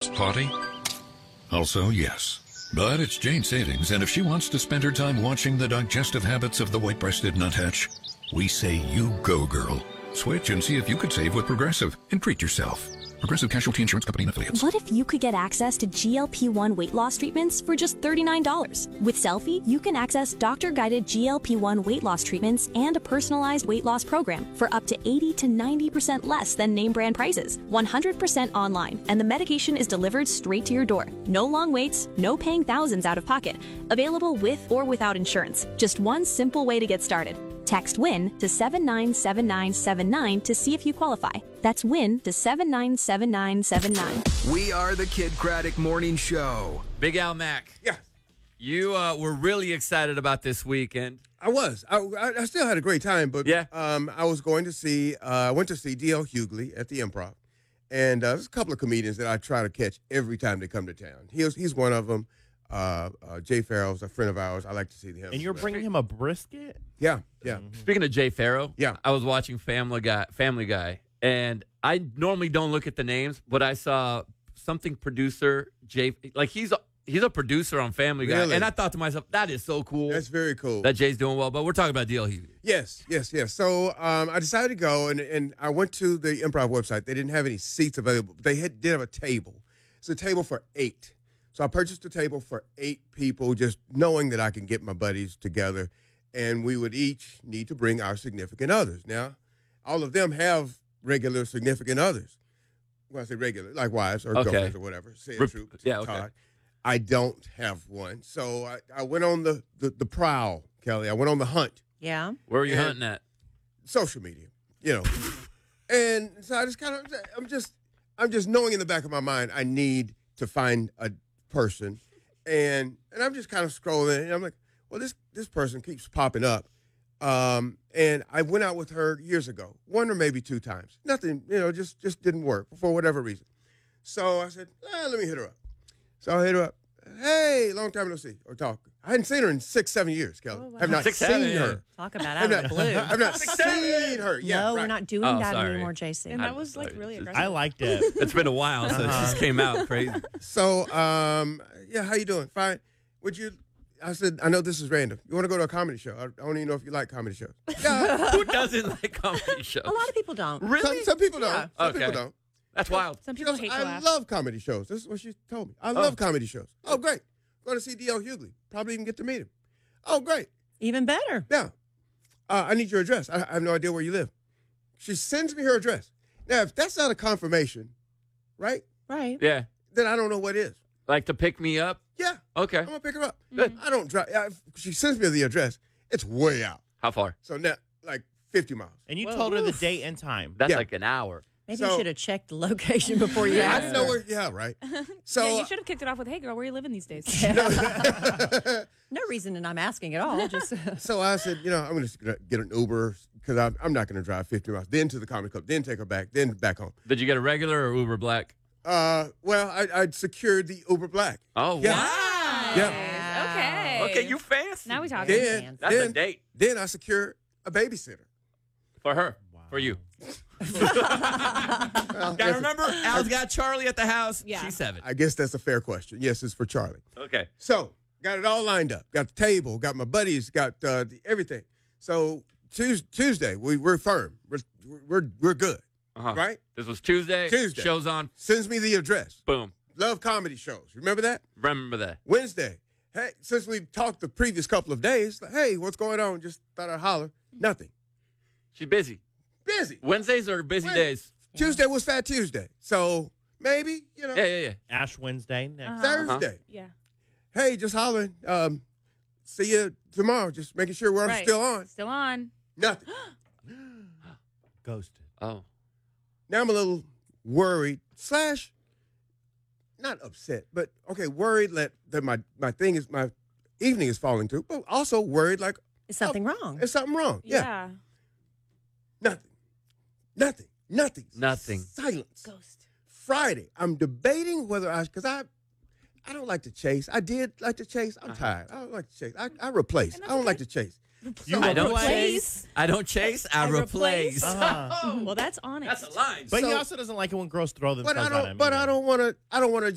Haughty? Also, yes. But it's Jane Savings, and if she wants to spend her time watching the digestive habits of the white-breasted nuthatch, we say you go, girl. Switch and see if you could save with Progressive and treat yourself. Progressive Casualty Insurance Company and Affiliates. What if you could get access to GLP-1 weight loss treatments for just $39? With Selfie, you can access doctor-guided GLP-1 weight loss treatments and a personalized weight loss program for up to 80 to 90% less than name brand prices. 100% online, and the medication is delivered straight to your door. No long waits, no paying thousands out of pocket. Available with or without insurance. Just one simple way to get started. Text WIN to 797979 to see if you qualify. That's WIN to 797979. We are the Kid Craddock Morning Show. Big Al Mack. Yeah. You were really excited about this weekend. I was. I still had a great time, but yeah. I was going to see, I went to see D.L. Hughley at the Improv. And there's a couple of comedians that I try to catch every time they come to town. He's one of them. Jay Farrell's a friend of ours. I like to see him. And you're bringing him a brisket? Yeah, yeah. Speaking of Jay Farrell, yeah. I was watching Family Guy, and I normally don't look at the names, but I saw something producer Jay, like he's a producer on Family Guy, really? And I thought to myself, that is so cool. That's very cool. That Jay's doing well, but we're talking about D.L. Hughley. Yes. So I decided to go, and I went to the Improv website. They didn't have any seats available. They did have a table. It's a table for 8. So I purchased a table for 8 people, just knowing that I can get my buddies together, and we would each need to bring our significant others. Now, all of them have regular significant others. When I say regular, like wives or girlfriends or whatever. Yeah, okay. Todd. I don't have one. So I went on the prowl, Kelly. I went on the hunt. Yeah. Where are you hunting at? Social media, And so I just I'm just knowing in the back of my mind I need to find a person, and I'm just kind of scrolling, and I'm like, well, this person keeps popping up, and I went out with her years ago, 1 or maybe 2 times. Nothing, just didn't work for whatever reason. So I said, let me hit her up. So I hit her up. Hey, long time no see or talk. I hadn't seen her in 6-7 years, Kelly. Oh, wow. Have not seen her. Talk about out of the blue. I've not seen her. Yeah, no, right. we're not doing that anymore, JC. And that was like really aggressive. I liked it. It's been a while, so it just came out crazy. So, yeah, how you doing? Fine. I said, I know this is random. You want to go to a comedy show? I don't even know if you like comedy shows. Yeah. Who doesn't like comedy shows? A lot of people don't. Really? Some people don't. Yeah. Some people don't. That's wild. Some people hate to I laugh. love comedy shows. This is what she told me. I love comedy shows. Oh, great. Going to see D.L. Hughley. Probably even get to meet him. Oh, great. Even better. Yeah. I need your address. I have no idea where you live. She sends me her address. Now, if that's not a confirmation, right? Right. Yeah. Then I don't know what is. Like to pick me up? Yeah. Okay. I'm going to pick her up. Good. I don't drive. She sends me the address. It's way out. How far? So now, like 50 miles. And you told her the date and time. That's Yeah. like an hour. Maybe you should have checked the location before you I asked didn't know her. where. Yeah, right. So Yeah, you should have kicked it off with, "Hey, girl, where you living these days?" No reason, and I'm asking at all. Just So I said, I'm going to get an Uber because I'm not going to drive 50 miles. Then to the comedy club. Then take her back. Then back home. Did you get a regular or Uber Black? Well, I'd secured the Uber Black. Oh, Yeah. wow. Yeah. Okay. Okay, you fancy. Now we talking. That's a date. Then I secured a babysitter. For her. For you. Gotta remember, Al's got Charlie at the house. Yeah. She's 7. I guess that's a fair question. Yes, it's for Charlie. Okay. So got it all lined up. Got the table. Got my buddies. Got everything. So Tuesday, we're firm. We're good. Uh-huh. Right? This was Tuesday. Tuesday. Show's on. Sends me the address. Boom. Love comedy shows. Remember that? Remember that. Wednesday. Hey, since we talked the previous couple of days, hey, what's going on? Just thought I'd holler. Nothing. She's busy. Busy. Wednesdays are busy days. Tuesday was Fat Tuesday. So maybe, Yeah. Ash Wednesday next. Thursday. Yeah. Hey, just hollering. See you tomorrow. Just making sure we're Right. still on. Still on. Nothing. Ghosted. Oh. Now I'm a little worried / not upset, but worried that my evening is falling through, but also worried like is something wrong? there's something wrong. Yeah. Nothing. Nothing. Silence. Ghost. Friday, I'm debating whether because I don't like to chase. I did like to chase. I'm tired. I don't like to chase. I replace. I don't like to chase. I don't replace? chase. I don't chase. I replace. Uh-huh. Well, that's honest. That's a line. But he So- also doesn't like it when girls throw But themselves I on don't. him. But either. I don't want to.